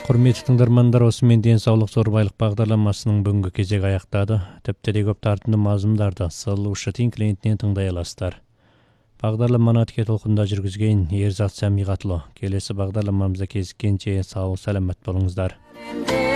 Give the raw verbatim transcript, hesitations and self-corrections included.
Құрметті тыңдармандар, осымен денсаулық зор байлық бағдарламасының бүгінгі кезегі аяқтады. Тіпті де көп тартымды мазмұндарды сылушы тин клиентінен тыңдай аласыздар. Бағдарламаны тіке толқында жүргізген Ерзат Сәмиғатұлы. Келесі бағдарламамызда кезіккенше сау саламат болыңыздар.